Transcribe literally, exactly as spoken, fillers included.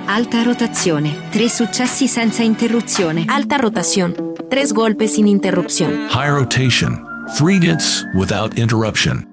Alta rotazione, tre successi senza interruzione. Alta rotación, tres golpes sin interrupción. High rotation, three hits without interruption.